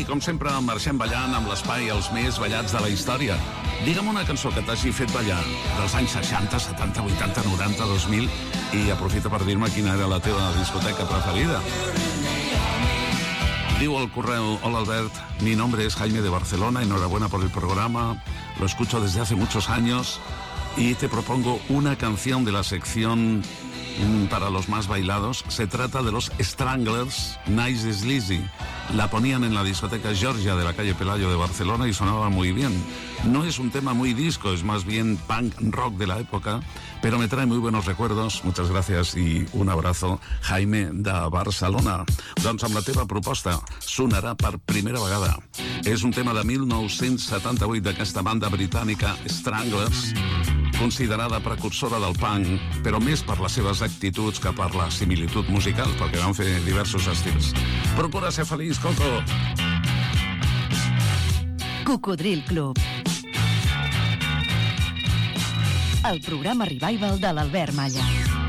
I com sempre marxem ballant amb l'espai els més ballats de la història. Digue'm una cançó que t'hagi fet ballar dels anys 60, 70, 80, 90, 2000 i aprofita per dir-me quina era la teva discoteca preferida. Diu el correo: hola Albert, mi nombre es Jaime de Barcelona, enhorabuena por el programa, lo escucho desde hace muchos años y te propongo una canción de la sección para los más bailados. Se trata de los Stranglers, Nice Sleazy. La ponían en la discoteca Georgia de la calle Pelayo de Barcelona y sonaba muy bien. No es un tema muy disco, es más bien punk rock de la época, pero me trae muy buenos recuerdos. Muchas gracias y un abrazo, Jaime de Barcelona. Doncs amb la teva proposta sonarà per primera vegada. És un tema de 1978 d'aquesta banda britànica Stranglers, considerada precursora del punk, però més per les seves actituds que per la similitud musical, perquè van fer diversos estils. Procura ser feliç, Coco! Cocodril Club. El programa revival de l'Albert Malla.